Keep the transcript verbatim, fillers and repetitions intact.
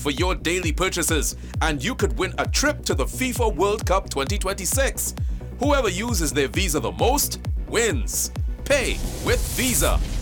for your daily purchases, and you could win a trip to the FIFA World Cup twenty twenty-six. Whoever uses their Visa the most wins. Pay with Visa.